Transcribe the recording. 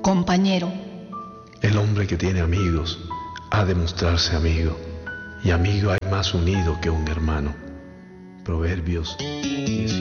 compañero. El hombre que tiene amigos ha de mostrarse amigo, y amigo hay más unido que un hermano. Proverbios 18.